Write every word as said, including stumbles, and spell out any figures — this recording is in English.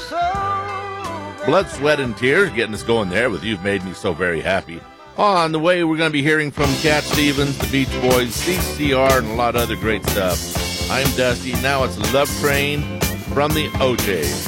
Blood, Sweat, and Tears getting us going there with You've Made Me So Very Happy. On the way, we're going to be hearing from Cat Stevens, the Beach Boys, C C R, and a lot of other great stuff. I'm Dusty. Now it's Love Train from the O Js.